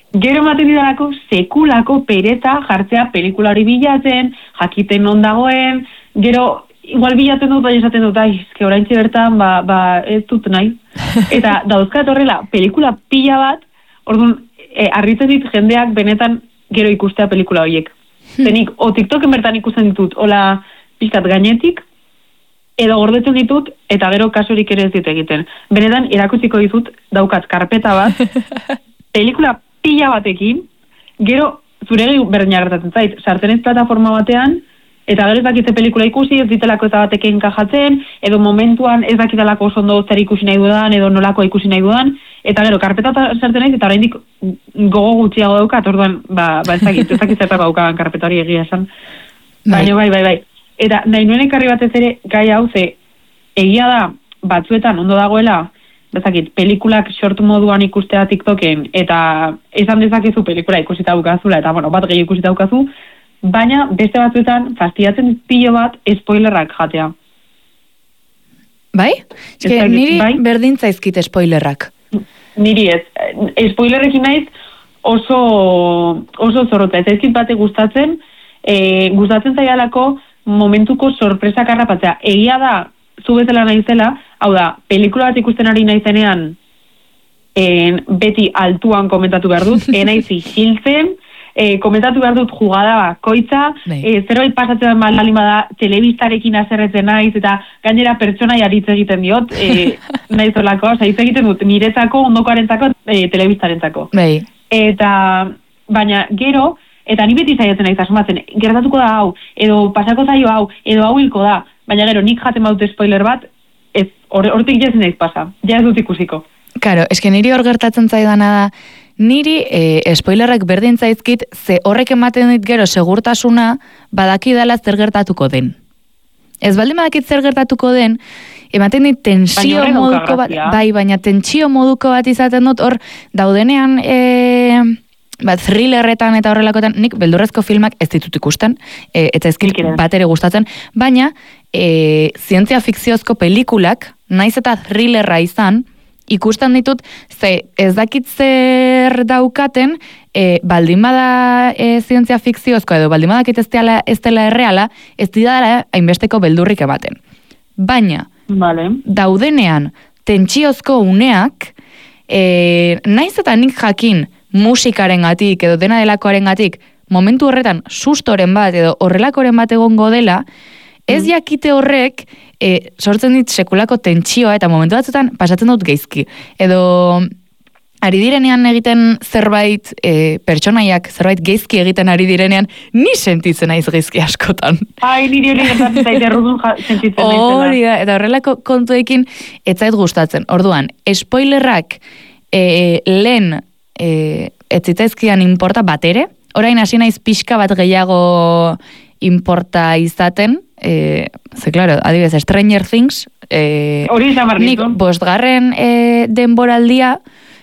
gero ematen didalako sekulako pereza jartzea pelikula hori bilatzen, jakiten non dagoen, gero igual bilatzen dut, bai esaten dut, eske oraintxe bertan, ez dut nahi. Eta dauzkat horrela, pelikula pila bat, orduan, harritzen dit jendeak benetan gero ikustea pelikula horiek. Zenik, o TikToken bertan ikusten ditut, hola pixkat gainetik, edo gordetzen ditut, eta gero kasurik ere ez dit egiten. Benetan, erakutsiko ditut, daukat karpeta bat, pelikula pila batekin, gero zuregi berdina gertatzen zait, sartzen ez plataforma batean, eta gero ez dakitze pelikula ikusi, ez ditelako eta batekin enkajatzen, edo momentuan ez dakitalako oso ondo zer ikusi nahi dudan, edo nolakoa ikusi nahi dudan, eta gero karpeta sartzen naiz, eta oraindik gogo gutxiago daukat, orduan, ez dakitze eta daukaban karpeta hori egia esan. Baina bai. Eta nahi nuen ekarri batez ere gai hau, ze egia da batzuetan ondo dagoela, bezakit, pelikulak short moduan ikustea TikToken, eta esan dezakezu pelikula ikusita daukazula, eta bat gehi ikusita daukazu, baina beste batzuetan fastidiatzen pilo bat spoilerrak jatea. Bai? Niri berdin zaizkit spoilerrak. Niri ez. Spoilerrekin naiz oso zorrotza. Ez zaizkit bate gustatzen, gustatzen zaialako momentuko sorpresak harrapatzea. Egia da, zu bezala naizela, hau da, pelikula bat ikusten ari naizenean beti altuan komentatu behar dut, enaiz isiltzen, komentatu behar dut jugada bakoitza, zerbait pasatzen malin bada telebistarekin azerretzen naiz, eta gainera pertsonai aritz egiten diot, naiz olako, hitz egiten dut, niretzako, ondokoarentzako, telebistarentzako. Eta, baina gero, eta ni beti zaiatzen naiz asmatzen, gertatuko da hau, edo pasako zaio hau, edo hau hilko da, baina gero nik jaten baute spoiler bat, hortik jazen naiz pasa, ja ez dut ikusiko. Karo, eske niri hor gertatzen zaidana da, niri spoilerrak berdin zaizkit, ze horrek ematen dit gero segurtasuna badaki dela zer gertatuko den. Ez baldin badakit zer gertatuko den, ematen dit tensio moduko bat, baina tensio moduko bat izaten dut, hor daudenean thrillerretan eta horrelakoetan, nik beldurrezko filmak ez ditut ikusten, eta ezkil bat ere gustatzen, baina zientzia fikziozko pelikulak, naiz eta thrillerra izan, ikusten ditut, ze ez dakit zer daukaten, baldin bada zientzia fikziozko edo baldin badakit ez dela erreala, ez didala hainbesteko beldurrik ematen. Baina, daudenean tentsiozko uneak, naiz eta nik jakin musikaren gatik edo dena delakoaren gatik, momentu horretan sustoren bat edo horrelakoren bat egongo dela, ez jakite horrek sortzen dit sekulako tentsioa eta momentu batzutan pasatzen dut geizki. Edo ari direnean egiten zerbait, pertsonaiak zerbait geizki egiten ari direnean, ni sentitzen naiz geizki askotan. Niri hori gertatzen zaite errudun sentitzen naizela. Hori da, eta horrelako kontuekin ez zait gustatzen. Orduan, spoilerrak lehen ez zitzaizkidan inporta bat ere, orain hasi naiz pixka bat gehiago inporta izaten, ze claro, adibidez, Stranger Things, nik 5. denboraldia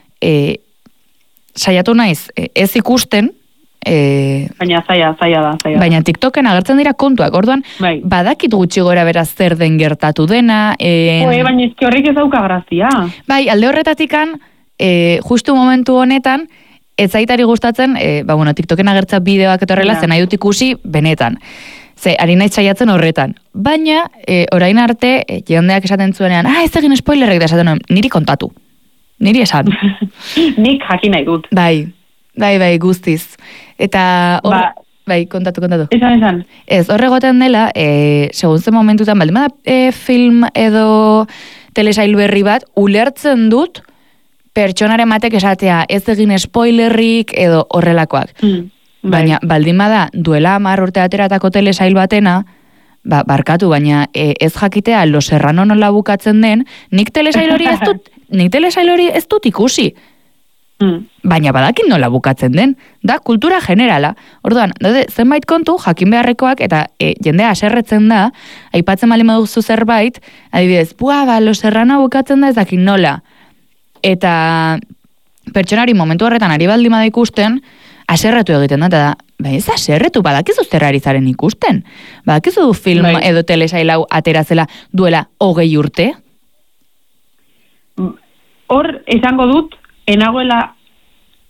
saiatu naiz ez ikusten, baina zaila da. Baina TikToken agertzen dira kontuak, orduan badakit gutxi gora beraz zer den gertatu dena. Baina ezki horrik ez dauka grazia. Bai, alde horretatik justu momentu honetan, ez zaitari gustatzen, TikToken agertza bideoak eta horrela, zen nahi dut ikusi benetan. Ze, ari nahi txaiatzen horretan. Baina, orain arte, jendeak esaten zuenean, ez egin spoilerrek da esaten, niri kontatu. Niri esan. Nik jakin nahi dut. Bai, guztiz. Eta hor, kontatu. Esan. Ez, horregoten dela, segun zen momentutan, baldin bada film edo telesail berri bat, ulertzen dut, pertsonaren batek esatea ez egin spoilerrik edo horrelakoak. Baina baldin bada duela 10 urte ateratako telesail batena, barkatu, baina ez jakitea Los Serrano nola bukatzen den, nik telesail hori ez dut ikusi. Baina badakin nola bukatzen den, da kultura generala. Orduan, zenbait kontu jakin beharrekoak eta jendea haserretzen da, aipatzen bali maduzu zerbait, adibidez, Los Serrano bukatzen da ez dakin nola. Eta pertsonari momentu horretan ari baldin bada ikusten, haserretu egiten da, ez haserretu, badakizu zerrari zaren ikusten. Badakizu film edo telesailau aterazela duela 20 urte? Hor, esango dut, enagoela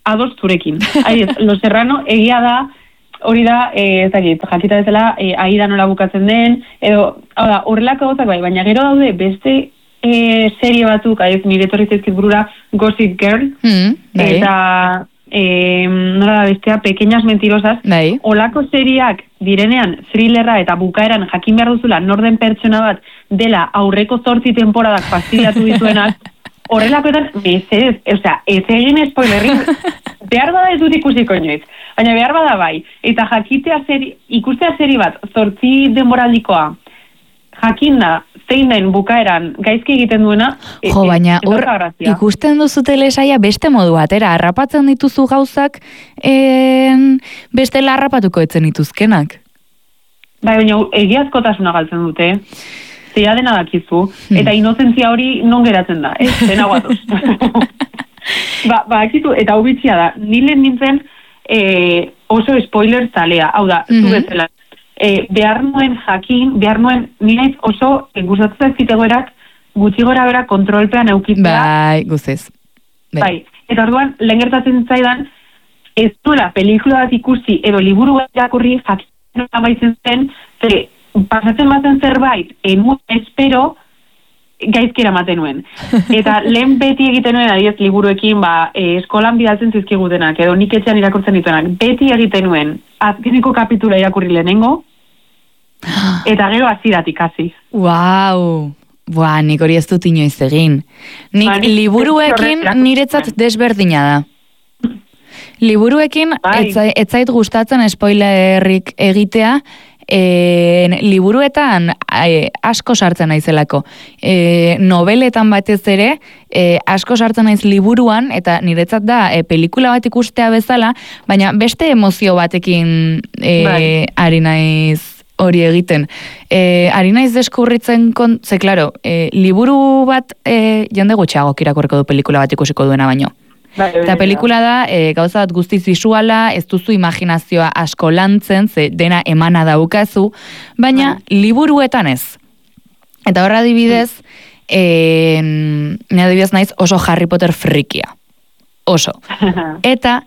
ados zurekin. Los Serrano egia da, hori da, jakita bezala, Aida nola bukatzen den, edo, horrelako gauzak bai, baina gero daude beste serie batzuk, nire etorri zaizkit burura Gossip Girl, eta nola da bestea, Pequeñas Mentirosas, olako seriak direnean thrillerra eta bukaeran jakin behar duzula norden pertsona bat dela aurreko 8 temporadak fastidiatu dituenak, horrelakoetan, ez egin spoilerrik, behar bada ez dut ikusiko inoiz, baina behar bada bai, eta ikustea seri bat, 8 denboraldikoa, jakinda, zein den bukaeran gaizki egiten duena, baina hor ikusten duzu telesaia beste modu batera, harrapatzen dituzu gauzak beste harrapatuko etzen dituzkenak. Bai, baina egiazkotasuna galtzen dute, zeia dena dakizu, eta inozentzia hori non geratzen da, dena guatuz. Akizu, eta hobitxia da, nilen nintzen oso spoiler zalea, hau da, zu bezala. Behar nuen nire oso gustatzen zitegoerak gutxi gora bera kontrolpean eukitzea. Bai, guztiz. Bai, eta orduan, lehen gertatzen zaidan, ez duela pelikula bat ikusi edo liburu bat irakurri jakin amaitzen zen, pasatzen bazen zerbait, enuen espero, gaizkera maten nuen. Eta lehen beti egiten nuen, adiez, liburuekin, eskolan bidaltzen zizkigutenak, edo nik etxean irakurtzen dituenak, beti egiten nuen, azkeneko kapitula irakurri lehenengo, eta gero hasieratik hasi. Wow! Nik hori ez dut inoiz egin. Nik liburuekin niretzat desberdina da. Liburuekin ez zait gustatzen spoilerrik egitea, liburuetan asko sartzen naizelako. Nobeletan batez ere asko sartzen naiz liburuan, eta niretzat da pelikula bat ikustea bezala, baina beste emozio batekin ari naiz hori egiten. Ari naiz deskurritzen ze, klaro, liburu bat jende gutxiagok irakurriko du pelikula bat ikusiko duena baino. Eta pelikula da, gauza bat guztiz visuala, ez duzu imaginazioa asko lantzen, ze dena emana daukazu, baina liburuetan ez. Eta horra adibidez, nire adibidez naiz oso Harry Potter frikia. Oso. Eta,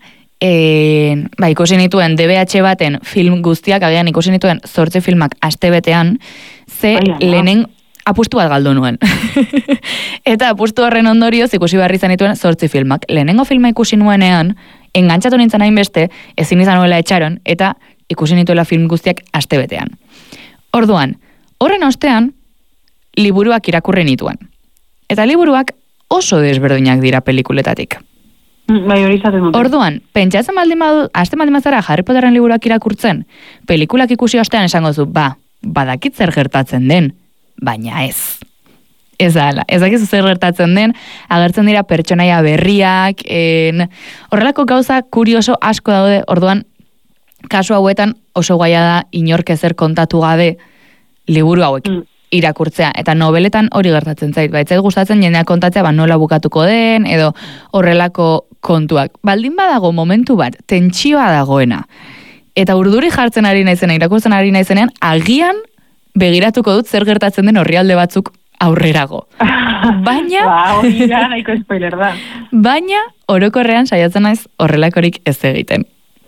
ikusi nituen DBH baten film guztiak, agian ikusi nituen 8 filmak astebetean, ze lehenen apustu bat galdu nuen. Eta apustu horren ondorioz ikusi behar izan dituen 8 filmak. Lehenengo filma ikusi nuenean, engantzatu nintzen hain beste, ezin izan nuela etxaron, eta ikusi nituela film guztiak astebetean. Orduan, horren ostean, liburuak irakurri nituen. Eta liburuak oso desberdinak dira pelikuletatik. Bai, hori izaten dute. Orduan, pentsatzen aste baldin bazara Harry Potterren liburuak irakurtzen, pelikulak ikusi ostean esango zu, badakit zer gertatzen den, baina ez. Ez da, ez dakizu zer gertatzen den, agertzen dira pertsonaia berriak, horrelako gauza kurioso asko daude, orduan, kasu hauetan oso gaia da inork ezer kontatu gabe liburu hauek irakurtzea, eta nobeletan hori gertatzen zait, baitzait gustatzen jendeak kontatzea, nola bukatuko den, edo horrelako kontuak. Baldin badago momentu bat, tentsioa dagoena, eta urduri jartzen ari naizena, irakurtzen ari naizenean, agian begiratuko dut zer gertatzen den orrialde batzuk aurrerago. Baina... hori da, nahiko spoiler da. Baina, orokorrean saiatzen naiz horrelakorik ez egiten.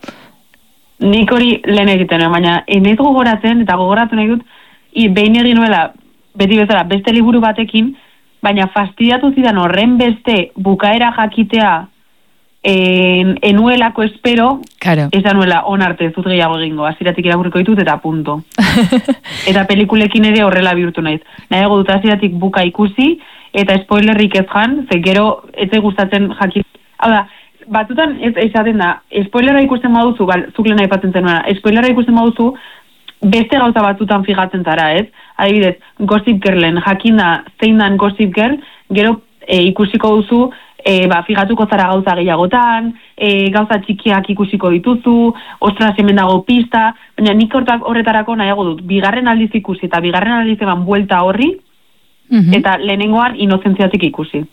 Nik hori lehen egiten, baina enez gogoratzen, eta gogoratu nahi dut, behin egin nuela, beti bezala, beste liburu batekin, baina fastidiatu zidan horren beste bukaera jakitea enuelako espero, ez da nuela onarte ez dut gehiago egingo, hasieratik irakurriko ditut eta punto. Eta pelikulekin ere horrela bihurtu naiz. Nahiago dut hasieratik buka ikusi, eta spoilerrik ez jan, ze gero ez gustatzen jakit. Hau da, batzutan ez esaten da, spoilera ikusten baduzu, zuk lehen aipatzen zenuena, spoilera ikusten baduzu, beste gauza batzutan fijatzen zara, ez? Adibidez, Gossip Girlen, jakinda zein dan Gossip Girl, gero ikusiko duzu, figatuko zara gauza gehiagotan, gauza txikiak ikusiko dituzu, ostras hemen dago pista, baina nik horretarako nahiago dut, bigarren aldiz ikusi, eta bigarren aldiz eban buelta horri, eta lehenengoan inozentziatik ikusi.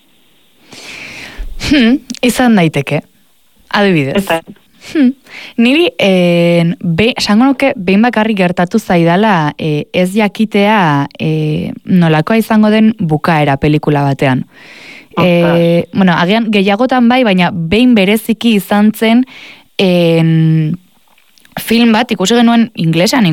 Izan daiteke, adibidez. Niri, esango nuke, behin bakarrik gertatu zaidala ez jakitea nolakoa izango den bukaera pelikula batean. Bueno, agian gehiagotan bai, baina behin bereziki izan zen film bat, ikusi genuen inglesan